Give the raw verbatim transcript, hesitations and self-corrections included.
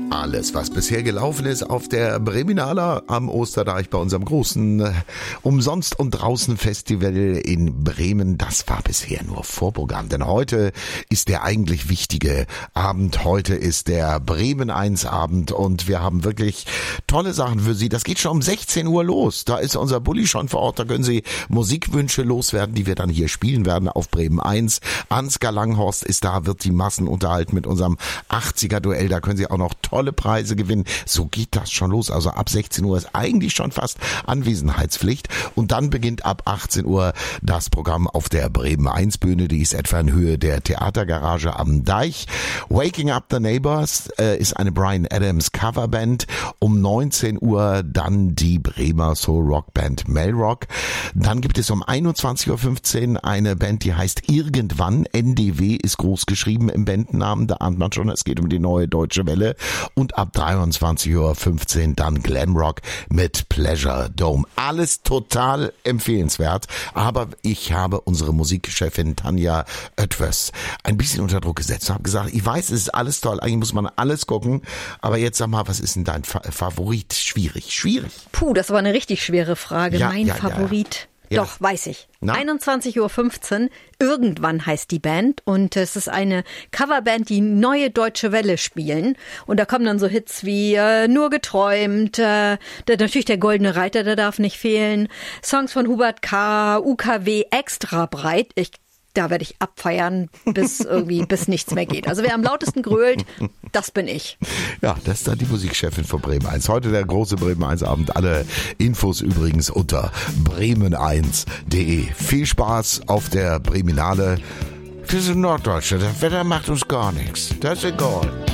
Alles, was bisher gelaufen ist auf der Breminala am Osterdeich bei unserem großen äh, Umsonst- und Draußen-Festival in Bremen, das war bisher nur Vorprogramm. Denn heute ist der eigentlich wichtige Abend. Heute ist der Bremen eins Abend und wir haben wirklich tolle Sachen für Sie. Das geht schon um sechzehn Uhr los. Da ist unser Bulli schon vor Ort. Da können Sie Musikwünsche loswerden, die wir dann hier spielen werden auf Bremen eins. Ansgar Langhorst ist da, wird die Massen unterhalten mit unserem achtziger-Duell. Da können Sie auch noch tolle Preise gewinnen. So geht das schon los. Also ab sechzehn Uhr ist eigentlich schon fast Anwesenheitspflicht. Und dann beginnt ab achtzehn Uhr das Programm auf der Bremen eins Bühne. Die ist etwa in Höhe der Theatergarage am Deich. Waking Up the Neighbors äh, ist eine Bryan Adams Coverband. Um neunzehn Uhr dann die Bremer Soul Rock Band Melrock. Dann gibt es um einundzwanzig Uhr fünfzehn eine Band, die heißt Irgendwann. N D W ist groß geschrieben im Bandnamen. Da ahnt man schon, es geht um die neue Deutsche Welle. Und ab dreiundzwanzig Uhr fünfzehn dann Glamrock mit Pleasure Dome. Alles total empfehlenswert. Aber ich habe unsere Musikchefin Tanja Oetwers ein bisschen unter Druck gesetzt und habe gesagt, ich weiß, es ist alles toll, eigentlich muss man alles gucken. Aber jetzt sag mal, was ist denn dein Fa- Favorit? Schwierig, schwierig. Puh, das war eine richtig schwere Frage. Ja, mein ja, Favorit. Ja, ja. Doch, weiß ich. Na? einundzwanzig Uhr fünfzehn, Irgendwann heißt die Band und es ist eine Coverband, die neue Deutsche Welle spielen und da kommen dann so Hits wie äh, Nur geträumt, äh, der, natürlich der Goldene Reiter, der darf nicht fehlen, Songs von Hubert K., U K W extra breit, ich da werde ich abfeiern, bis irgendwie, bis nichts mehr geht. Also wer am lautesten grölt, das bin ich. Ja, das ist dann die Musikchefin von Bremen eins. Heute der große Bremen eins Abend. Alle Infos übrigens unter bremen eins punkt de. Viel Spaß auf der Breminale. Wir sind Norddeutsche, das Wetter macht uns gar nichts. Das ist egal.